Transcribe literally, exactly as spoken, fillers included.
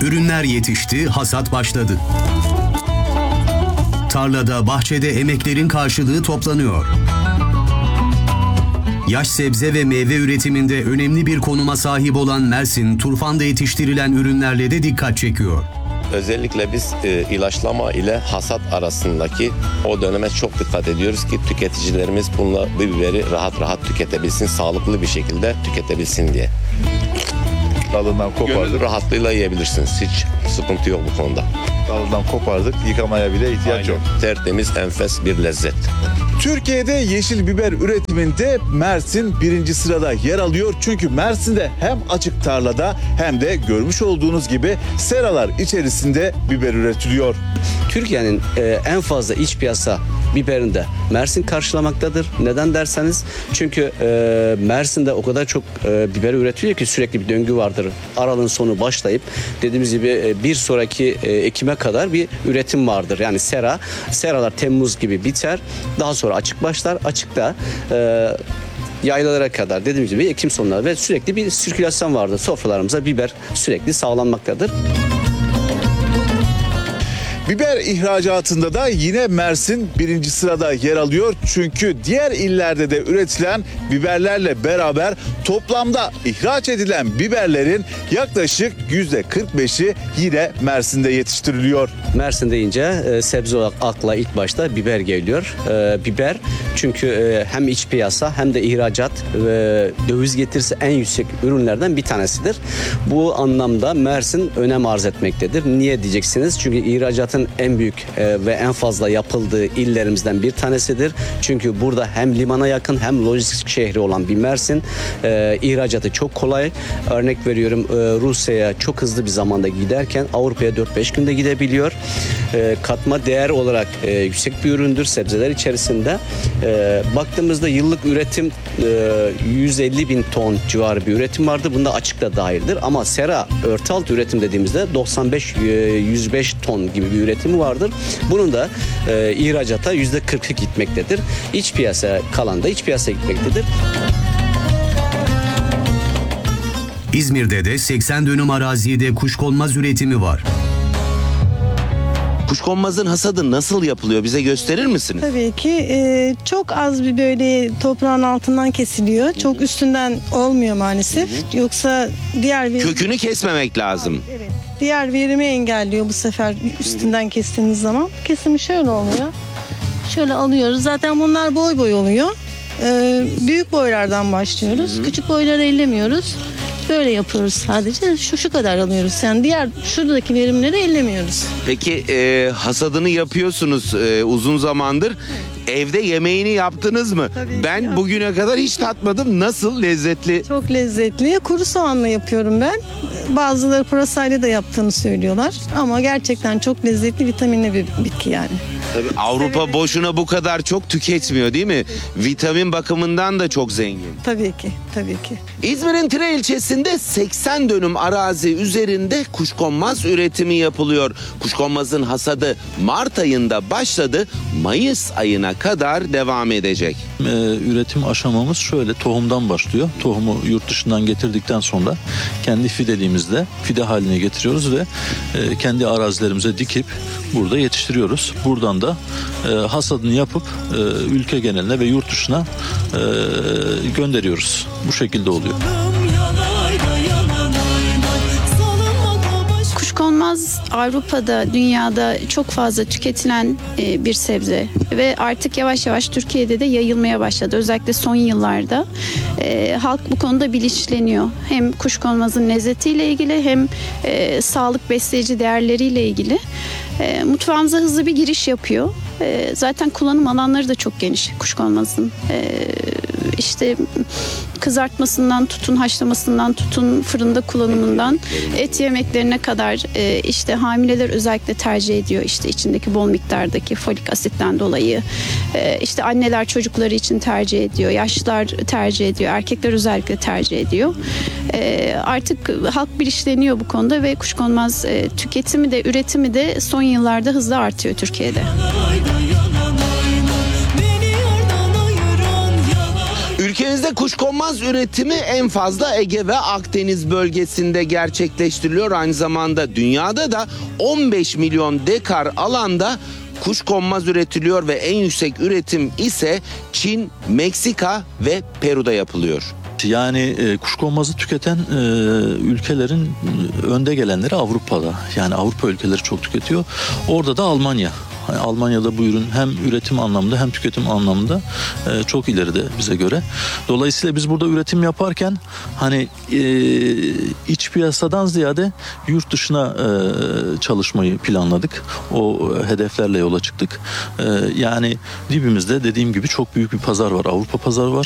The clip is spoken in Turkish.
Ürünler yetişti, hasat başladı. Tarlada, bahçede emeklerin karşılığı toplanıyor. Yaş sebze ve meyve üretiminde önemli bir konuma sahip olan Mersin, Turfan'da yetiştirilen ürünlerle de dikkat çekiyor. Özellikle biz e, ilaçlama ile hasat arasındaki o döneme çok dikkat ediyoruz ki tüketicilerimiz bununla bu biberi rahat rahat tüketebilsin, sağlıklı bir şekilde tüketebilsin diye. Dalından kopardık. Gönül rahatlığıyla yiyebilirsiniz. Hiç sıkıntı yok bu konuda. Dalından kopardık. Yıkamaya bile ihtiyaç yok. Tertemiz, enfes bir lezzet. Türkiye'de yeşil biber üretiminde Mersin birinci sırada yer alıyor. Çünkü Mersin'de hem açık tarlada hem de görmüş olduğunuz gibi seralar içerisinde biber üretiliyor. Türkiye'nin e, en fazla iç piyasa biberinde Mersin karşılamaktadır. Neden derseniz çünkü e, Mersin'de o kadar çok e, biber üretiliyor ki sürekli bir döngü vardır. Aralığın sonu başlayıp dediğimiz gibi e, bir sonraki e, Ekim'e kadar bir üretim vardır. Yani sera, seralar Temmuz gibi biter. Daha sonra açık başlar. Açıkta e, yaylalara kadar dediğimiz gibi Ekim sonları ve sürekli bir sirkülasyon vardır. Sofralarımıza biber sürekli sağlanmaktadır. Biber ihracatında da yine Mersin birinci sırada yer alıyor. Çünkü diğer illerde de üretilen biberlerle beraber toplamda ihraç edilen biberlerin yaklaşık yüzde kırk beşi yine Mersin'de yetiştiriliyor. Mersin deyince e, sebze olarak akla ilk başta biber geliyor. E, biber çünkü e, hem iç piyasa hem de ihracat ve döviz getirisi en yüksek ürünlerden bir tanesidir. Bu anlamda Mersin önem arz etmektedir. Niye diyeceksiniz? Çünkü ihracatın en büyük e, ve en fazla yapıldığı illerimizden bir tanesidir. Çünkü burada hem limana yakın hem lojistik şehri olan bir Mersin. E, ihracatı çok kolay. Örnek veriyorum e, Rusya'ya çok hızlı bir zamanda giderken Avrupa'ya dört beş günde gidebiliyor. E, katma değer olarak e, yüksek bir üründür sebzeler içerisinde. E, baktığımızda yıllık üretim e, yüz elli bin ton civarı bir üretim vardır. Bunda açık da dahildir. Ama sera örtü altı üretim dediğimizde doksan beş yüz beş ton gibi bir üretimi vardır. Bunun da e, ihracata yüzde kırkı gitmektedir. İç piyasa kalan da iç piyasaya gitmektedir. İzmir'de de seksen dönüm arazide kuşkonmaz üretimi var. Kuşkonmazın hasadı nasıl yapılıyor? Bize gösterir misiniz? Tabii ki e, çok az bir böyle toprağın altından kesiliyor. Çok üstünden olmuyor maalesef. Yoksa diğer verim... Kökünü kesmemek lazım. Evet. Diğer verimi engelliyor bu sefer üstünden kestiğiniz zaman. Kesimi şöyle oluyor. Şöyle alıyoruz. Zaten bunlar boy boy oluyor. Ee, büyük boylardan başlıyoruz. Hı hı. Küçük boyları ellemiyoruz. Böyle yapıyoruz sadece. Şu şu kadar alıyoruz. Yani diğer şuradaki verimleri ellemiyoruz. Peki e, hasadını yapıyorsunuz e, uzun zamandır. Evde yemeğini yaptınız mı? Tabii ben ki. bugüne kadar hiç tatmadım. Nasıl lezzetli? Çok lezzetli. Kuru soğanla yapıyorum ben. Bazıları pırasayla da yaptığını söylüyorlar. Ama gerçekten çok lezzetli, vitaminli bir bitki yani. Tabii Avrupa Evet. boşuna bu kadar çok tüketmiyor değil mi? Vitamin bakımından da çok zengin. Tabii ki, tabii ki. İzmir'in Tire ilçesinde seksen dönüm arazi üzerinde kuşkonmaz üretimi yapılıyor. Kuşkonmazın hasadı Mart ayında başladı, Mayıs ayına kadar devam edecek. Ee, üretim aşamamız şöyle: tohumdan başlıyor. Tohumu yurt dışından getirdikten sonra kendi fideliğimizde fide haline getiriyoruz ve e, kendi arazilerimize dikip burada yetiştiriyoruz. Buradan da e, hasadını yapıp e, ülke geneline ve yurt dışına e, gönderiyoruz. Bu şekilde oluyor. Kuşkonmaz Avrupa'da, dünyada çok fazla tüketilen e, bir sebze ve artık yavaş yavaş Türkiye'de de yayılmaya başladı. Özellikle son yıllarda e, halk bu konuda bilinçleniyor. Hem kuşkonmazın lezzetiyle ilgili hem e, sağlık besleyici değerleriyle ilgili. E, mutfağımıza hızlı bir giriş yapıyor. E, zaten kullanım alanları da çok geniş kuşkonmazın. E, işte kızartmasından tutun, haşlamasından tutun, fırında kullanımından et yemeklerine kadar e, işte hamileler özellikle tercih ediyor. İşte içindeki bol miktardaki folik asitten dolayı. E, işte anneler çocukları için tercih ediyor. Yaşlılar tercih ediyor. Erkekler özellikle tercih ediyor. E, artık halk bilinçleniyor bu konuda ve kuşkonmaz e, tüketimi de üretimi de son yıllarda hızla artıyor Türkiye'de. Ülke Ülkemizde kuşkonmaz üretimi en fazla Ege ve Akdeniz bölgesinde gerçekleştiriliyor. Aynı zamanda dünyada da on beş milyon dekar alanda kuşkonmaz üretiliyor ve en yüksek üretim ise Çin, Meksika ve Peru'da yapılıyor. Yani e, kuşkonmazı tüketen e, ülkelerin önde gelenleri Avrupa'da. Yani Avrupa ülkeleri çok tüketiyor. Orada da Almanya. Yani Almanya'da bu ürün hem üretim anlamında hem tüketim anlamında e, çok ileride bize göre. Dolayısıyla biz burada üretim yaparken hani e, iç piyasadan ziyade yurt dışına e, çalışmayı planladık. O hedeflerle yola çıktık. E, yani dibimizde dediğim gibi çok büyük bir pazar var. Avrupa pazarı var.